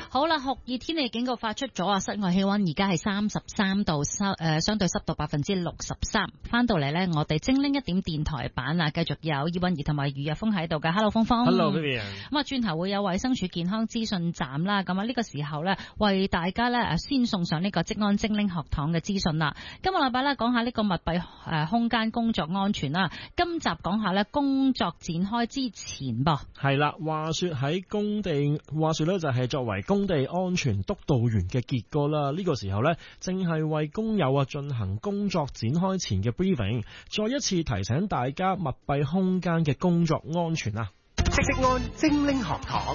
好啦，酷熱天氣警告發出咗啊！室外氣溫而家係33度，相對濕度63%。翻到嚟呢，我哋精靈一點電台版啊，繼續有葉韻儀同埋余日峰喺度嘅。Hello， 峰峰。 Hello， Vivian。 咁啊，轉頭會有衛生署健康資訊站啦。咁啊，呢個時候呢，為大家呢先送上呢個職安精靈學堂嘅資訊啦。今個禮拜呢，講下呢個密閉空間工作安全啦。今集講下呢工作展開之前噃。 係啦，話說呢，就係作為工地安全督導員嘅傑哥啦，呢個時候呢，正係為工友啊進行工作展開前嘅 briefing， 再一次提醒大家密閉空間嘅工作安全啊！ 職安精靈學堂，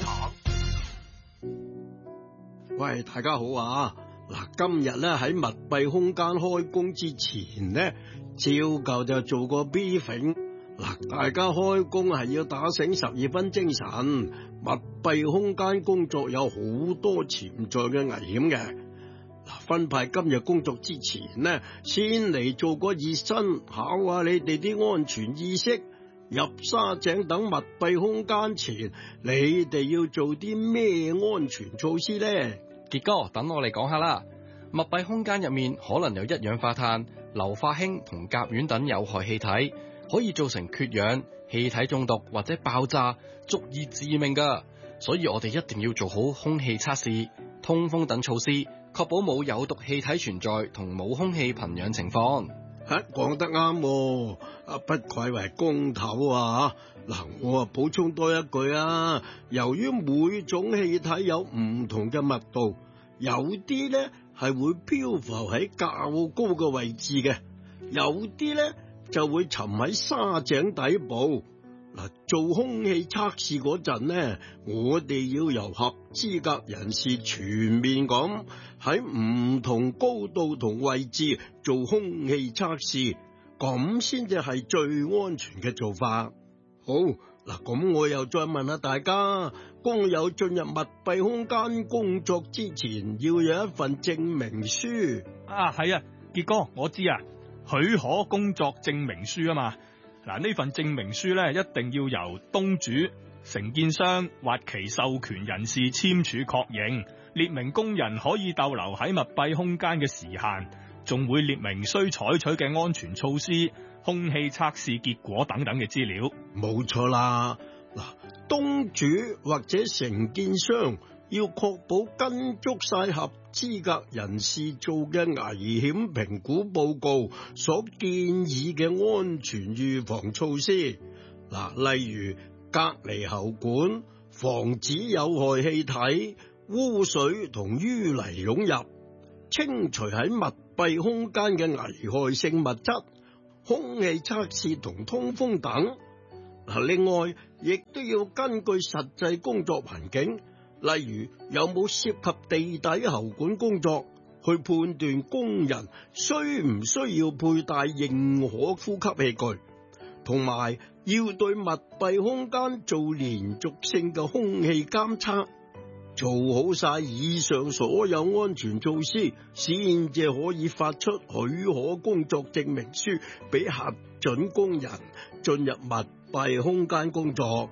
喂，大家好啊！嗱，今日咧喺密閉空間開工之前呢，照舊就做個 briefing。嗱，大家開工係要打醒12分精神。密閉空間工作有好多潛在嘅危險嘅。嗱，分派今日工作之前呢，先嚟做個熱身，考下你哋啲安全意識。入沙井等密閉空間前，你哋要做啲咩安全措施呢？ 傑哥，等我嚟講下啦。密閉空間入面可能有一氧化碳、硫化氫同甲烷等有害氣體，可以造成缺氧、氣體中毒或者爆炸，足以致命噶。所以我哋一定要做好空氣測試、通風等措施，確保冇有毒氣體存在同冇空氣貧氧情況。 講得啱，不愧為工頭啊！嗱，我補充多一句啊，由於每種氣體有唔同嘅密度，有啲咧係會漂浮喺較高嘅位置嘅，有啲咧就會沉喺沙井底部。嗱，做空氣測試嗰陣呢，我哋要由合資格人士全面咁喺唔同高度同位置做空氣測試，咁先至係最安全嘅做法。好，嗱，咁我又再問下大家，工友進入密閉空間工作之前，要有一份證明書。 啊，係啊，傑哥，我知啊，許可工作證明書啊嘛。嗱，呢份證明書咧，一定要由東主、承建商或其授權人士簽署確認，列明工人可以逗留喺密閉空間嘅時限，仲會列明需採取嘅安全措施、空氣測試結果等等嘅資料。 冇錯啦，嗱，東主或者承建商要確保跟足晒合資格人士做嘅危險評估報告所建議嘅安全預防措施，嗱，例如隔離喉管、防止有害氣體、污水同淤泥湧入、清除喺密閉空間嘅危害性物質、空氣測試同通風等。嗱，另外亦都要根據實際工作環境，例如有冇涉及地底喉管工作，去判斷工人需唔需要佩戴認可呼吸器具，同埋要對密閉空間做連續性嘅空氣監測。做好晒以上所有安全措施，先至可以發出許可工作證明書俾核准工人進入密閉空間工作。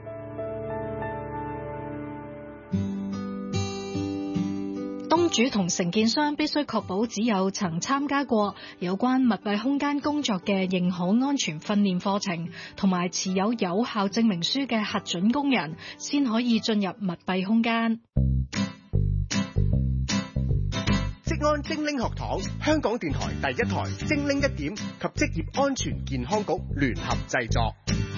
東主同承建商必須確保只有曾參加過有關密閉空間工作嘅認可安全訓練課程，同埋持有有效證明書嘅核准工人，先可以進入密閉空間。 職安精靈學堂，香港電台第一台精靈一點及職業安全健康局聯合製作。